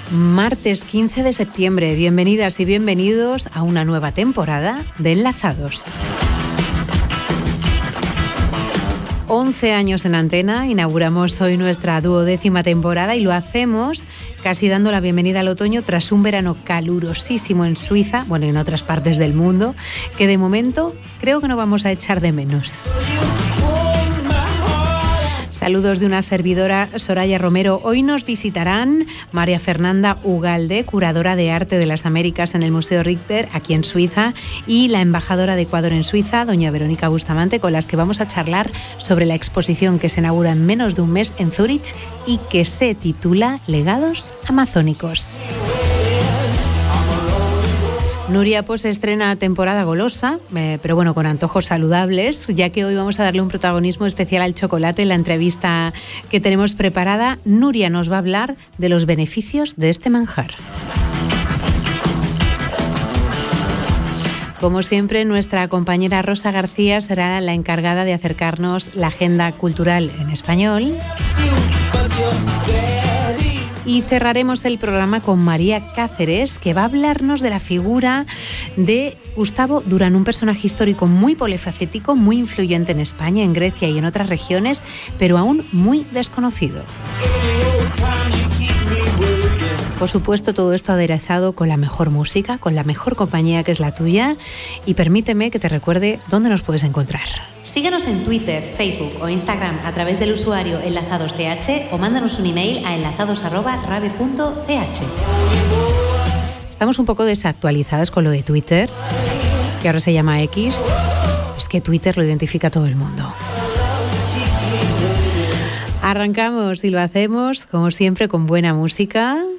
Martes 15 de septiembre, bienvenidas y bienvenidos a una nueva temporada de Enlazados. 11 años en antena, inauguramos hoy nuestra 12ª temporada y lo hacemos casi dando la bienvenida al otoño tras un verano calurosísimo en Suiza, bueno, y en otras partes del mundo, que de momento creo que no vamos a echar de menos. Saludos de una servidora, Soraya Romero. Hoy nos visitarán María Fernanda Ugalde, curadora de arte de las Américas en el Museo Richter, aquí en Suiza, y la embajadora de Ecuador en Suiza, doña Verónica Bustamante, con las que vamos a charlar sobre la exposición que se inaugura en menos de un mes en Zúrich y que se titula Legados Amazónicos. Nuria pues estrena temporada golosa, pero bueno, con antojos saludables, ya que hoy vamos a darle un protagonismo especial al chocolate en la entrevista que tenemos preparada. Nuria nos va a hablar de los beneficios de este manjar. Como siempre, nuestra compañera Rosa García será la encargada de acercarnos la agenda cultural en español. Y cerraremos el programa con María Cáceres, que va a hablarnos de la figura de Gustavo Durán, un personaje histórico muy polifacético, muy influyente en España, en Grecia y en otras regiones, pero aún muy desconocido. Por supuesto, todo esto aderezado con la mejor música, con la mejor compañía que es la tuya. Y permíteme que te recuerde dónde nos puedes encontrar. Síguenos en Twitter, Facebook o Instagram a través del usuario enlazadosch o mándanos un email a enlazados@rave.ch. Estamos un poco desactualizadas con lo de Twitter, que ahora se llama X. Es que Twitter lo identifica todo el mundo. Arrancamos y lo hacemos, como siempre, con buena música.